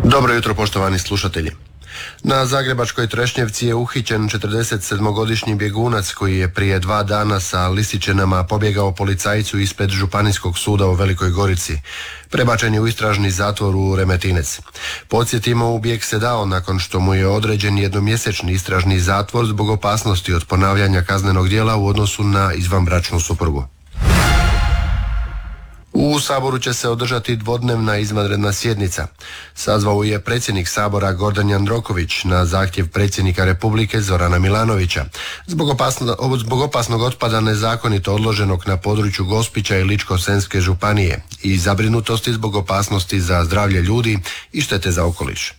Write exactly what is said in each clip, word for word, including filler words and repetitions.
Dobro jutro, poštovani slušatelji. Na zagrebačkoj Trešnjevci je uhićen četrdesetsedmogodišnji bjegunac koji je prije dva dana sa lisičenama pobjegao policajcu ispred Županijskog suda u Velikoj Gorici. Prebačen je u istražni zatvor u Remetinec. Podsjetimo, u bijeg se dao nakon što mu je određen jednomjesečni istražni zatvor zbog opasnosti od ponavljanja kaznenog djela u odnosu na izvanbračnu suprugu. U Saboru će se održati dvodnevna izvanredna sjednica. Sazvao je predsjednik Sabora Gordan Jandroković na zahtjev predsjednika Republike Zorana Milanovića zbog, opasno, zbog opasnog otpada nezakonito odloženog na području Gospića i Ličko-senjske županije i zabrinutosti zbog opasnosti za zdravlje ljudi i štete za okoliš.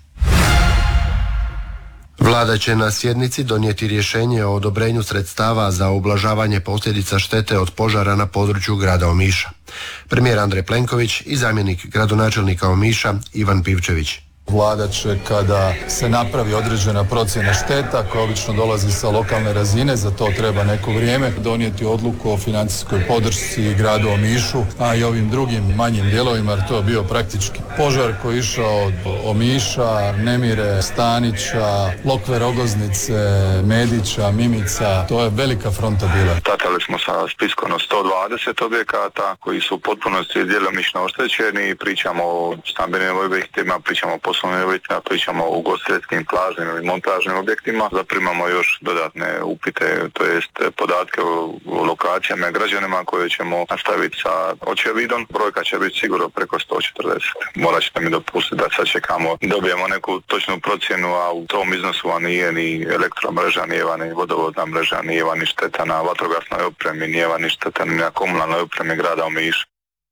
Vlada će na sjednici donijeti rješenje o odobrenju sredstava za ublažavanje posljedica štete od požara na području grada Omiša. Premijer Andrej Plenković i zamjenik gradonačelnika Omiša Ivan Pivčević. Vlada će, kada se napravi određena procjena šteta koja obično dolazi sa lokalne razine, za to treba neko vrijeme, donijeti odluku o financijskoj podršci gradu Omišu, a i ovim drugim manjim dijelovima, jer to je bio praktički požar koji je išao od Omiša, Nemire, Stanića, Lokve, Rogoznice, Medića, Mimica. To je velika fronta bila. Startali smo sa spiskom od sto dvadeset objekata koji su u potpunosti djelomično oštećeni. Pričamo o stambenim objektima, pričamo o poslovnim objektima, pričamo o ugostiteljskim, plažnim ili montažnim objektima. Zaprimamo još dodatne upite, to jest podatke o, o lokacijama i građanima koje ćemo nastaviti sa očevidom. Brojka će biti sigurno preko sto četrdeset. Morat ćete mi dopustiti da sad čekamo, dobijemo neku točnu procjenu, a u tom iznosu nije ni elektromreža, nije ni vodovodna mreža, nije ni šteta na vatrogasnoj opremi, nije ni šteta ni na komunalnoj opremi grada Omiša.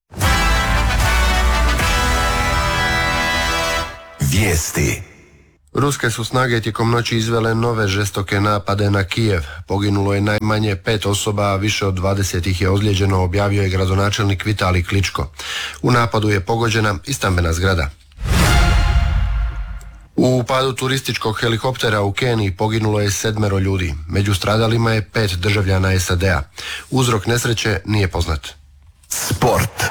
Vijesti. Ruske su snage tijekom noći izvele nove žestoke napade na Kijev. Poginulo je najmanje pet osoba, a više od dvadeset ih je ozlijeđeno, objavio je gradonačelnik Vitalij Kličko. U napadu je pogođena i stambena zgrada. U padu turističkog helikoptera u Keniji poginulo je sedmero ljudi. Među stradalima je pet državljana es a de a. Uzrok nesreće nije poznat. Sport.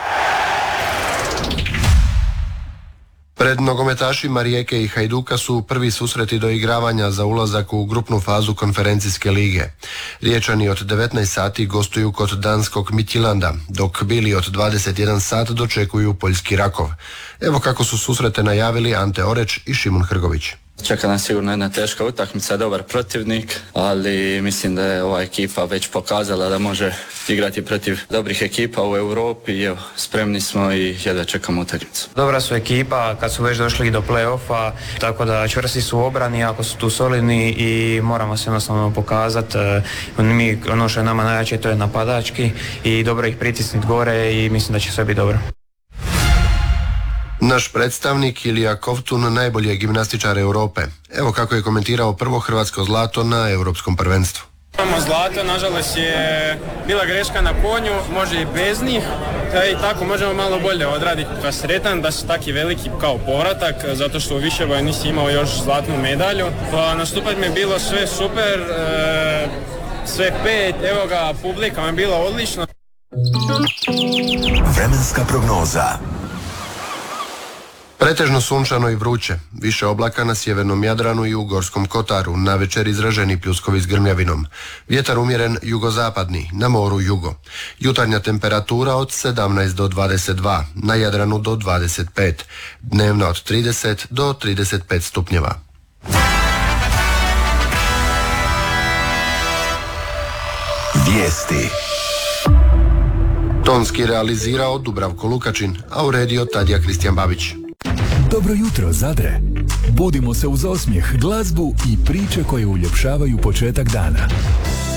Pred nogometašima Rijeke i Hajduka su prvi susreti do igravanja za ulazak u grupnu fazu konferencijske lige. Riječani od devetnaest sati gostuju kod danskog Midtjylanda, dok bili od dvadeset jedan sat dočekuju poljski Rakov. Evo kako su susrete najavili Ante Oreć i Šimun Hrgović. Čeka nas sigurno jedna teška utakmica, dobar protivnik, ali mislim da je ova ekipa već pokazala da može igrati protiv dobrih ekipa u Europi i evo, spremni smo i jedva čekamo utakmicu. Dobra su ekipa kad su već došli do play-offa, tako da čvrsti su u obrani, ako su tu solidni i moramo se jednostavno pokazati. Mi, ono što je nama najjače, to je napadački i dobro ih pritisniti gore i mislim da će sve biti dobro. Naš predstavnik Ilija Kovtun najbolji je gimnastičar Europe. Evo kako je komentirao prvo hrvatsko zlato na europskom prvenstvu. Imamo zlato, nažalost je bila greška na konju, može i bez njih, i tako možemo malo bolje odraditi. Pa sretan da su taki veliki kao povratak, zato što u Viševoju nisi imao još zlatnu medalju. Pa nastupati mi je bilo sve super, e, sve pet, evo ga, publika mi je bila odlična. Vremenska prognoza. Pretežno sunčano i vruće, više oblaka na sjevernom Jadranu i u Gorskom Kotaru, navečer izraženi pljuskovi s grmljavinom. Vjetar umjeren jugozapadni, na moru jugo. Jutarnja temperatura od sedamnaest do dvadeset dva, na Jadranu do dvadeset pet, dnevna od trideset do trideset pet stupnjeva. Vijesti. Tonski realizirao Dubravko Lukačin, a uredio Tadija Kristijan Babić. Dobro jutro, Zadre. Budimo se uz osmijeh, glazbu i priče koje uljepšavaju početak dana.